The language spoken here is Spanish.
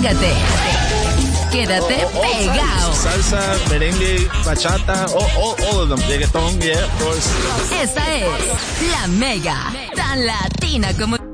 Quédate pegado. Salsa, merengue, bachata, all of them. Reggaeton, yeah, of course. Esta es la Mega, tan latina como